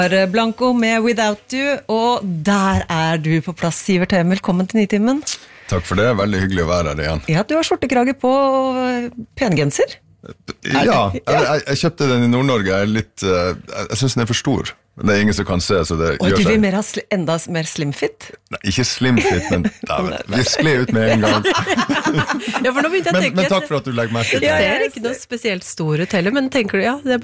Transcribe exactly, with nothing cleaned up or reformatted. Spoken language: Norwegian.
Blanco med Without You, og der er du på plass, Sivert Høyem. Velkommen til Nitimen. Takk for det, veldig hyggelig å være her igjen. Ja, du har skjortekrage på pengenser. Ja, jeg, jeg, jeg kjøpte den i Nord-Norge, jeg, er litt, jeg, jeg synes den er for stor. Det er ingen som kan se, så det og gjør du seg. vil mer ha sli, enda mer slimfit? Nei, ikke slimfit, men vi skled ut med en gang. Ja, for nå begynte jeg å men, tenke... Men takk for at du legger merke til det. det. Det ser ikke noe spesielt stor ut heller, men tenker du, ja, det